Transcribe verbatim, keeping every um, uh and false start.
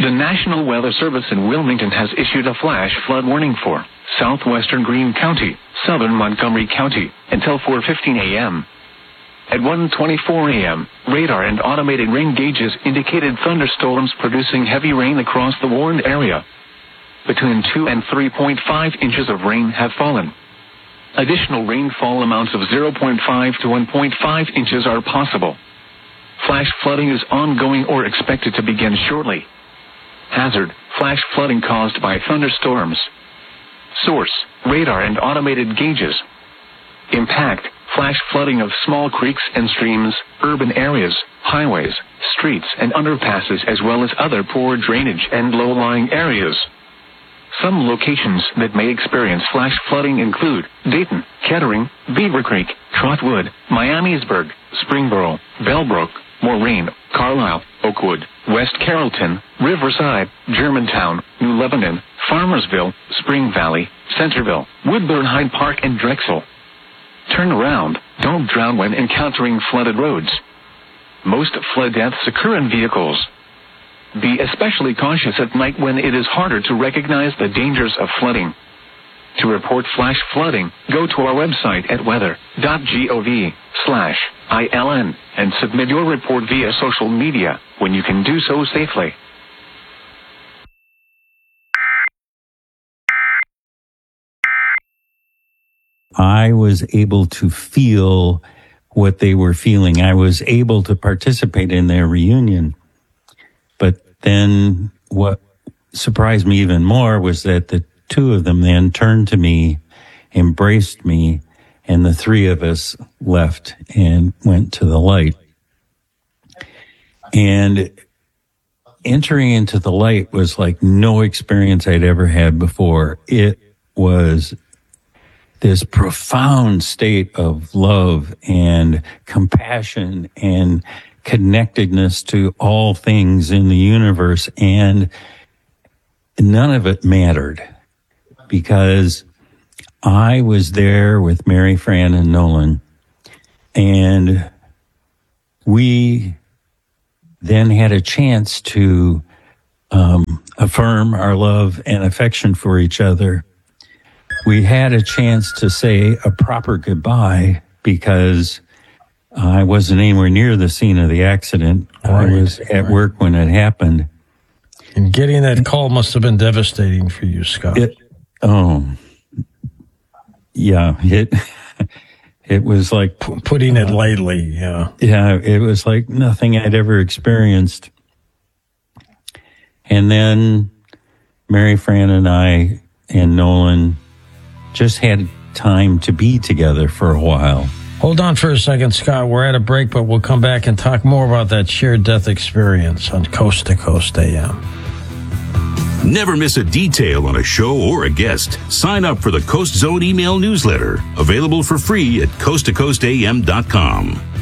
The National Weather Service in Wilmington has issued a flash flood warning for southwestern Greene County, southern Montgomery County, until four fifteen a.m. At one twenty-four a.m., radar and automated rain gauges indicated thunderstorms producing heavy rain across the warned area. Between two and three point five inches of rain have fallen. Additional rainfall amounts of zero point five to one point five inches are possible. Flash flooding is ongoing or expected to begin shortly. Hazard: flash flooding caused by thunderstorms. Source: radar and automated gauges. Impact: flash flooding of small creeks and streams, urban areas, highways, streets and underpasses, as well as other poor drainage and low-lying areas. Some locations that may experience flash flooding include Dayton, Kettering, Beaver Creek, Trotwood, Miamisburg, Springboro, Bellbrook, Moraine, Carlisle, Oakwood, West Carrollton, Riverside, Germantown, New Lebanon, Farmersville, Spring Valley, Centerville, Woodburn, Hyde Park, and Drexel. Turn around. Don't drown when encountering flooded roads. Most flood deaths occur in vehicles. Be especially cautious at night when it is harder to recognize the dangers of flooding. To report flash flooding, go to our website at weather dot gov slash ILN and submit your report via social media when you can do so safely. I was able to feel what they were feeling. I was able to participate in their reunion. But then what surprised me even more was that the two of them then turned to me, embraced me, and the three of us left and went to the light. And entering into the light was like no experience I'd ever had before. It was this profound state of love and compassion and connectedness to all things in the universe, and none of it mattered because I was there with Mary, Fran, and Nolan, and we then had a chance to um, affirm our love and affection for each other. We had a chance to say a proper goodbye because I wasn't anywhere near the scene of the accident. Right, I was at right. work when it happened. And getting that call must have been devastating for you, Scott. It, oh, yeah. It it was like... P- putting it lightly, yeah. Yeah, it was like nothing I'd ever experienced. And then Mary, Fran, and I and Nolan just had time to be together for a while. Hold on for a second, Scott. We're at a break, but we'll come back and talk more about that shared death experience on Coast to Coast A M. Never miss a detail on a show or a guest. Sign up for the Coast Zone email newsletter, available for free at coast to coast a m dot com.